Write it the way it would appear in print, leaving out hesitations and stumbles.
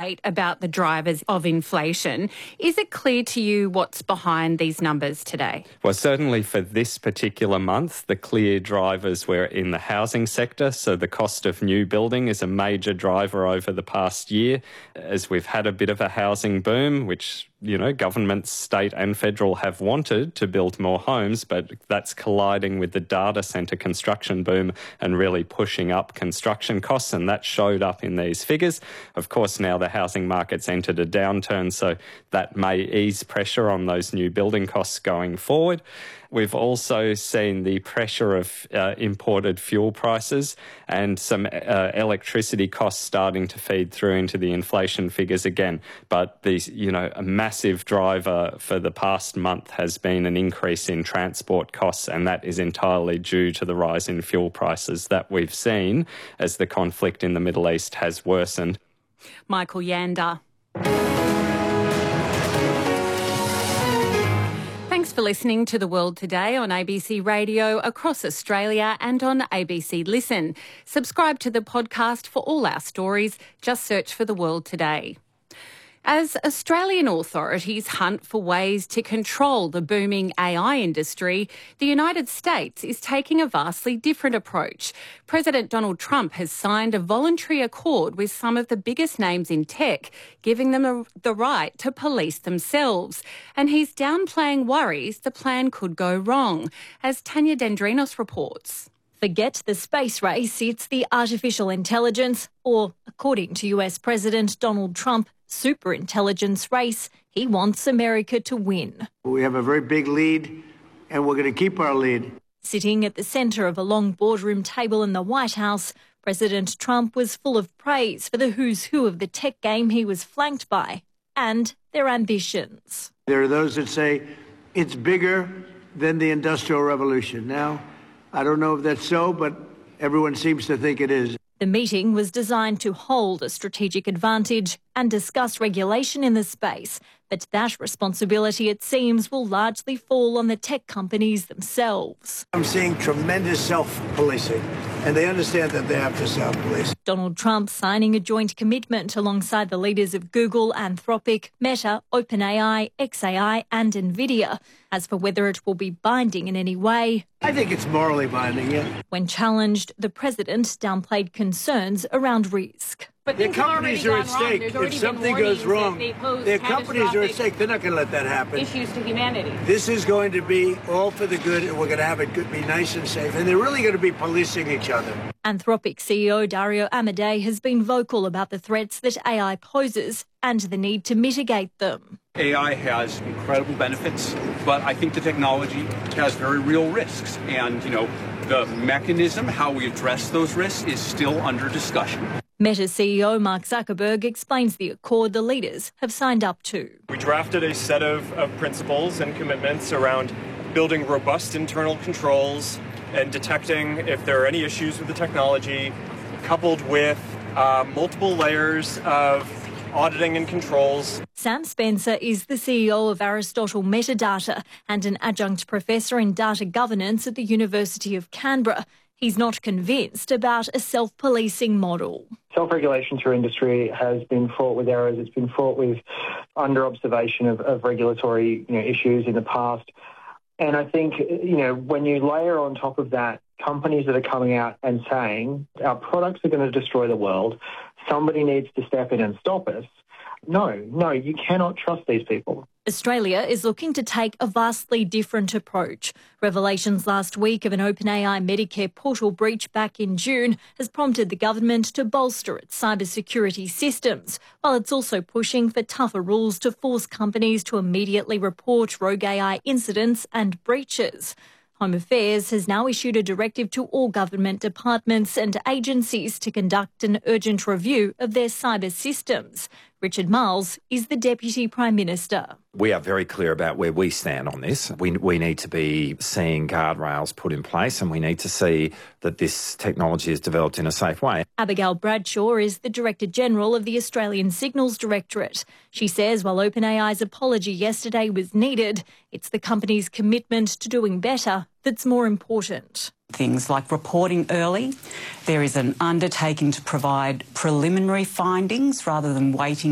debate about the drivers of inflation. Is it clear to you what's behind these numbers today? Well, certainly for this particular month, the clear drivers were in the housing sector. So the cost of new building is a major driver over the past year, as we've had a bit of a housing boom, which governments, state and federal, have wanted to build more homes, but that's colliding with the data centre construction boom and really pushing up construction costs, and that showed up in these figures. Of course, now the housing market's entered a downturn, so that may ease pressure on those new building costs going forward. We've also seen the pressure of imported fuel prices and some electricity costs starting to feed through into the inflation figures again. But a massive driver for the past month has been an increase in transport costs, and that is entirely due to the rise in fuel prices that we've seen as the conflict in the Middle East has worsened. Michael Yander. Thanks for listening to The World Today on ABC Radio across Australia and on ABC Listen. Subscribe to the podcast for all our stories. Just search for The World Today. As Australian authorities hunt for ways to control the booming AI industry, the United States is taking a vastly different approach. President Donald Trump has signed a voluntary accord with some of the biggest names in tech, giving them the right to police themselves. And he's downplaying worries the plan could go wrong, as Tanya Dendrinos reports. Forget the space race, it's the artificial intelligence, or, according to US President Donald Trump, superintelligence race. He wants America to win. We have a very big lead, and we're going to keep our lead. Sitting at the centre of a long boardroom table in the White House, President Trump was full of praise for the who's who of the tech game he was flanked by and their ambitions. There are those that say it's bigger than the Industrial Revolution. Now, I don't know if that's so, but everyone seems to think it is. The meeting was designed to hold a strategic advantage and discuss regulation in the space, but that responsibility, it seems, will largely fall on the tech companies themselves. I'm seeing tremendous self-policing, and they understand that they have to self-police. Donald Trump signing a joint commitment alongside the leaders of Google, Anthropic, Meta, OpenAI, xAI and NVIDIA. As for whether it will be binding in any way, I think it's morally binding, yeah. When challenged, the president downplayed concerns around risk. But their companies are at stake. If something goes wrong, their companies are at stake. They're not going to let that happen. Issues to humanity. This is going to be all for the good, and we're going to have it be nice and safe. And they're really going to be policing each other. Anthropic CEO Dario Amodei has been vocal about the threats that AI poses and the need to mitigate them. AI has incredible benefits, but I think the technology has very real risks. And, the mechanism, how we address those risks, is still under discussion. Meta CEO Mark Zuckerberg explains the accord the leaders have signed up to. We drafted a set of principles and commitments around building robust internal controls and detecting if there are any issues with the technology, coupled with multiple layers of auditing and controls. Sam Spencer is the CEO of Aristotle Metadata and an adjunct professor in data governance at the University of Canberra. He's not convinced about a self-policing model. Self-regulation through industry has been fraught with errors. It's been fraught with under-observation of regulatory issues in the past. And I think, when you layer on top of that companies that are coming out and saying our products are going to destroy the world, somebody needs to step in and stop us. No, you cannot trust these people. Australia is looking to take a vastly different approach. Revelations last week of an OpenAI Medicare portal breach back in June has prompted the government to bolster its cybersecurity systems, while it's also pushing for tougher rules to force companies to immediately report rogue AI incidents and breaches. Home Affairs has now issued a directive to all government departments and agencies to conduct an urgent review of their cyber systems. Richard Marles is the Deputy Prime Minister. We are very clear about where we stand on this. We need to be seeing guardrails put in place, and we need to see that this technology is developed in a safe way. Abigail Bradshaw is the Director General of the Australian Signals Directorate. She says while OpenAI's apology yesterday was needed, it's the company's commitment to doing better that's more important. Things like reporting early. There is an undertaking to provide preliminary findings rather than waiting